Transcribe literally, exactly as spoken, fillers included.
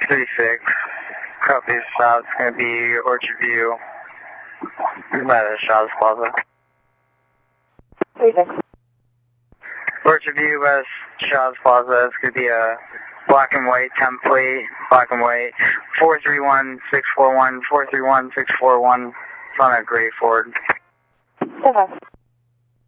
three six. Copy stop. It's going to be Orchard View by the Shaw's Plaza. three six. Orchard View by the Shaw's Plaza. It's going to be a black and white template. Black and white. four three one six four one. four three one six four one. It's on a gray Ford. Okay.